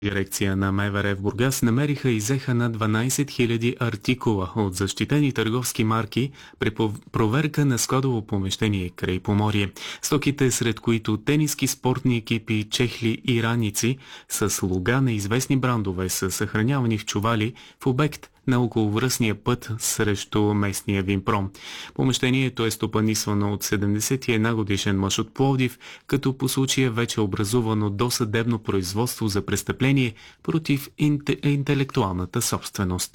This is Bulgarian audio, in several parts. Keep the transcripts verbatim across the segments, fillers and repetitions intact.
Дирекция на МВР в Бургас намериха и взеха на дванайсет хиляди артикула от защитени търговски марки при проверка на складово помещение край Поморие. Стоките, сред които тениски, спортни екипи, чехли и раници с лога на известни брандове, са съхранявани в чували в обект на околовръстния път срещу местния Винпром. Помещението е стопанисвано от седемдесет и една годишен мъж от Пловдив, като по случая вече е образувано досъдебно производство за престъпление против инте- интелектуалната собственост.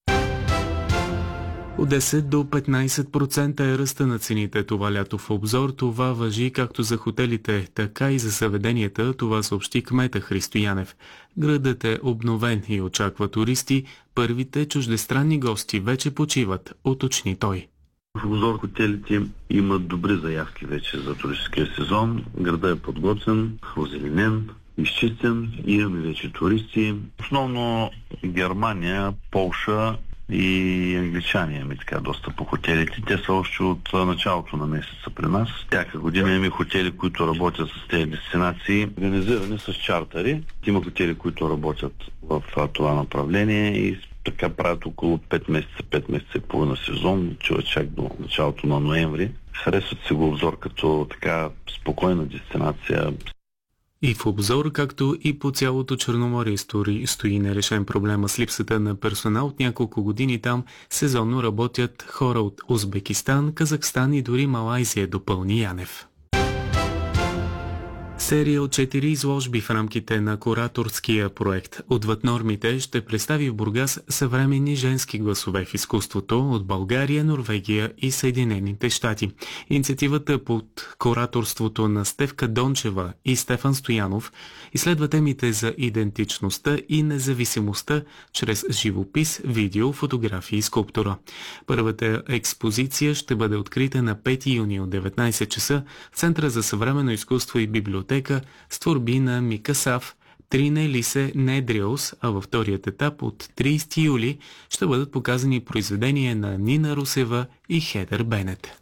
От десет до петнайсет процента е ръста на цените това лято в Обзор. Това важи както за хотелите, така и за заведенията, това съобщи кмета Христо Янев. Градът е обновен и очаква туристи. Първите чуждестранни гости вече почиват, уточни той. В Обзор хотелите имат добри заявки вече за туристическия сезон. Градът е подготвен, озеленен, изчистен, имаме вече туристи. Основно Германия, Полша и англичани имаме така доста по хотелите. Те са още от началото на месеца при нас. Всяка година имаме хотели, които работят с тези дестинации, организирани с чартери. Има хотели, които работят в това направление и така правят около пет месеца, пет месеца и половина сезон, чак до началото на ноември. Харесват се го Обзор като така спокойна дестинация. И в Обзор, както и по цялото Черноморие стои, стои нерешен проблема с липсата на персонал. От няколко години там сезонно работят хора от Узбекистан, Казахстан и дори Малайзия, допълни Янев. Серия от четири изложби в рамките на кураторския проект "Отвъд нормите" ще представи в Бургас съвременни женски гласове в изкуството от България, Норвегия и Съединените щати. Инициативата под кураторството на Стефка Дончева и Стефан Стоянов изследва темите за идентичността и независимостта чрез живопис, видео, фотографии и скулптура. Първата експозиция ще бъде открита на пети юни от деветнайсет часа в Центъра за съвременно изкуство и библиотека с творби на Мика Сав, Трине Лисе Недриус, а във вторият етап от трийсети юли ще бъдат показани произведения на Нина Русева и Хедър Бенет.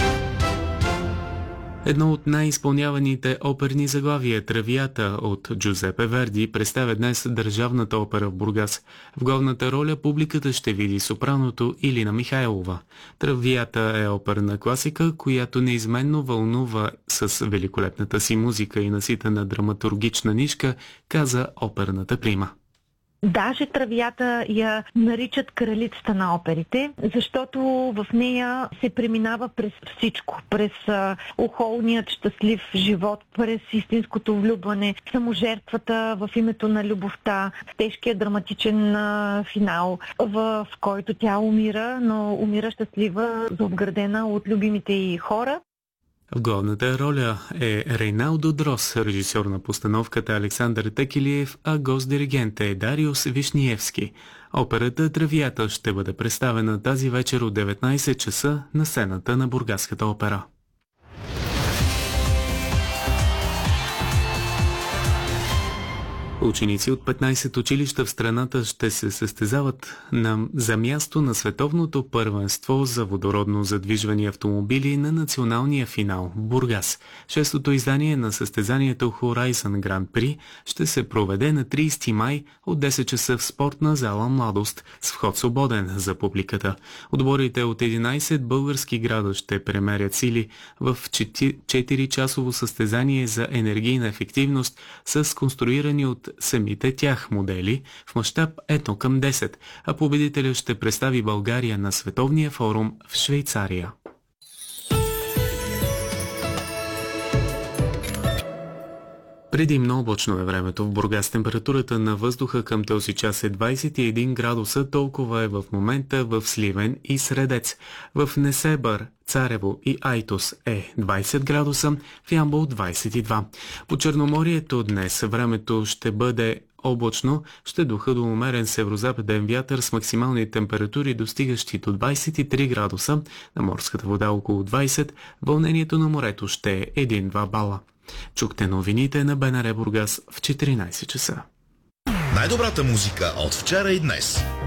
Едно от най-изпълняваните оперни заглавия "Травията" от Джузепе Верди представя днес Държавната опера в Бургас. В главната роля публиката ще види сопраното Илина Михайлова. "Травията" е оперна класика, която неизменно вълнува с великолепната си музика и наситена драматургична нишка, каза оперната прима. Даже "Травията" я наричат кралицата на оперите, защото в нея се преминава през всичко. През а, охолният щастлив живот, през истинското влюбване, саможертвата в името на любовта, тежкият драматичен а, финал, в, в който тя умира, но умира щастлива, заобградена от любимите й хора. В главната роля е Рейналдо Дрос, режисьор на постановката Александър Текелиев, а гост-диригент е Дариус Вишниевски. Операта "Травията" ще бъде представена тази вечер от деветнайсет часа на сцената на Бургаската опера. Ученици от петнайсет училища в страната ще се състезават на, за място на световното първенство за водородно задвижвани автомобили на националния финал в Бургас. Шестото издание на състезанието Horizon Grand Prix ще се проведе на трийсети май от десет часа в спортна зала "Младост" с вход свободен за публиката. Отборите от единайсет български града ще премерят сили в четиричасово състезание за енергийна ефективност с конструирани от самите тях модели в мащаб едно към десет, а победителя ще представи България на Световния форум в Швейцария. Предимно облачно е времето в Бургас. Температурата на въздуха към този час е двайсет и един градуса, толкова е в момента в Сливен и Средец. В Несебър, Царево и Айтос е двайсет градуса, в Ямбол двайсет и два. По Черноморието днес времето ще бъде облачно, ще духа до умерен северозападен вятър с максимални температури, достигащи до двайсет и три градуса, на морската вода около двайсет, вълнението на морето ще е един-два бала. Чухте новините на БНР Бургас в четиринайсет часа. Най-добрата музика от вчера и днес.